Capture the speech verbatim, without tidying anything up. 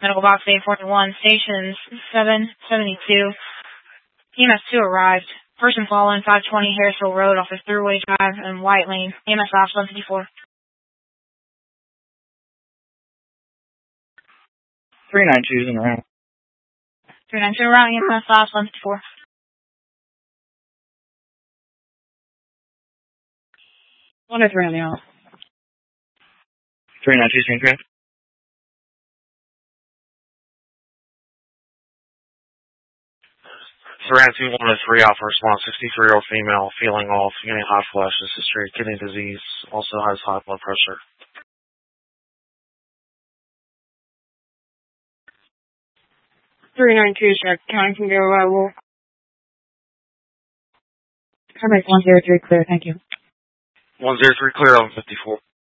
Medical box eight forty-one, stations seven seventy-two. E M S two arrived. Person fallen, five twenty Harrisville Road off of Thruway Drive and White Lane. E M S off one fifty-four. three nine two is in around. three nine two around, E M S off one fifty-four. one oh three on the off. three nine two, Saint Grand. Serenity one oh three, Alpha response, sixty-three-year-old female, feeling off, getting hot flashes, history of kidney disease, also has high blood pressure. three nine two, check. Counting from go, uh, Wolf. Carbide one zero three clear, thank you. one zero three clear, eleven fifty-four.